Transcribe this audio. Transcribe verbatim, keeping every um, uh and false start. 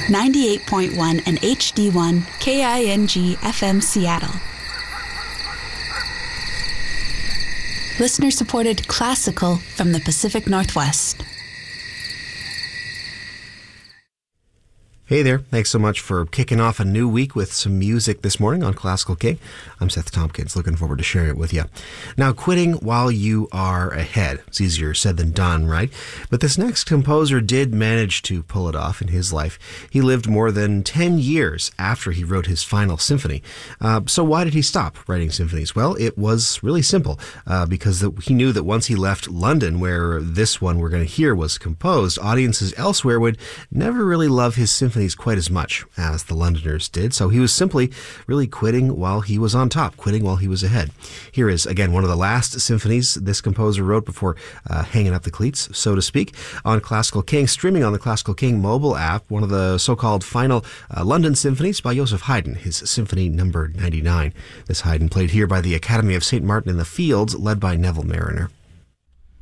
ninety-eight point one and H D one K I N G F M Seattle. Listener-supported classical from the Pacific Northwest. Hey there. Thanks so much for kicking off a new week with some music this morning on Classical King. I'm Seth Tompkins, looking forward to sharing it with you. Now, quitting while you are ahead. It's easier said than done, right? But this next composer did manage to pull it off in his life. He lived more than ten years after he wrote his final symphony. Uh, so why did he stop writing symphonies? Well, it was really simple, uh, because the, he knew that once he left London, where this one we're going to hear was composed, audiences elsewhere would never really love his symphony quite as much as the Londoners did. So he was simply really quitting while he was on top, quitting while he was ahead. Here is, again, one of the last symphonies this composer wrote before uh, hanging up the cleats, so to speak, on Classical King, streaming on the Classical King mobile app, one of the so-called final uh, London symphonies by Joseph Haydn, his symphony number ninety-nine. This Haydn played here by the Academy of Saint Martin in the Fields, led by Neville Marriner.